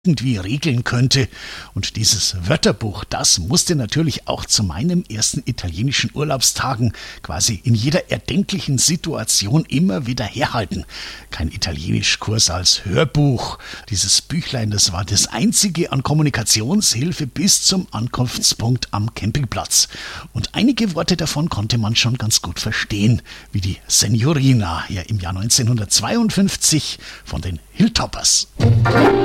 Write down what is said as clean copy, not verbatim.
irgendwie regeln könnte. Und dieses Wörterbuch, das musste natürlich auch zu meinen ersten italienischen Urlaubstagen quasi in jeder erdenklichen Situation immer wieder herhalten. Kein Italienischkurs als Hörbuch. Dieses Büchlein, das war das einzige an Kommunikationshilfe bis zum Ankunftspunkt am Campingplatz. Und einige Worte davon konnte man schon ganz gut verstehen, wie die Signorina ja im Jahr 1952 von den Hilltoppers.